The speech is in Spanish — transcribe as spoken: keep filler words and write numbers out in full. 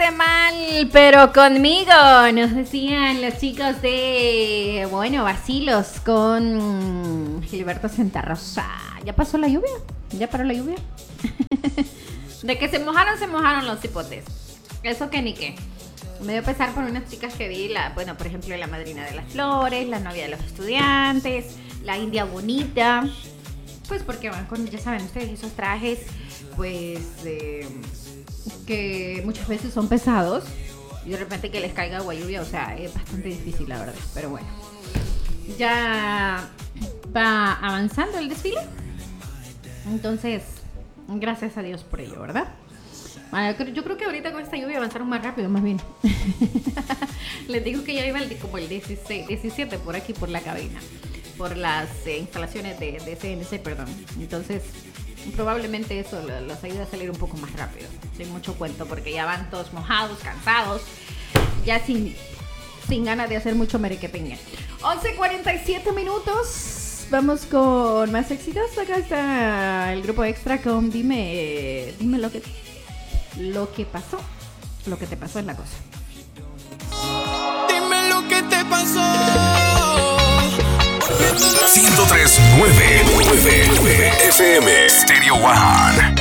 pórtate mal, pero conmigo, nos decían los chicos de, bueno, vacilos con Gilberto Santa Rosa. ¿Ya pasó la lluvia? ¿Ya paró la lluvia? De que se mojaron, se mojaron los hipotes. Eso que ni qué. Me dio pesar por unas chicas que vi, la, bueno, por ejemplo, la madrina de las flores, la novia de los estudiantes, la india bonita. Pues porque van con, ya saben ustedes, esos trajes, pues, eh, que muchas veces son pesados. Y de repente que les caiga agua lluvia, o sea, es bastante difícil, la verdad. Pero bueno, ya va avanzando el desfile. Entonces, gracias a Dios por ello, ¿verdad? Bueno, yo creo que ahorita con esta lluvia avanzaron más rápido, más bien. Les digo que ya iba el, como el dieciséis, diecisiete por aquí, por la cabina. Por las eh, instalaciones de, de C N C, perdón. Entonces, probablemente eso los ayuda a salir un poco más rápido. Sin mucho cuento, porque ya van todos mojados, cansados, ya sin, sin ganas de hacer mucho merequeteña. once cuarenta y siete minutos. Vamos con más éxitos. Acá está el grupo extra con Dime, dime lo que, lo que pasó. Lo que te pasó es la cosa. Dime lo que te pasó. ciento tres punto nueve F M Stereo One.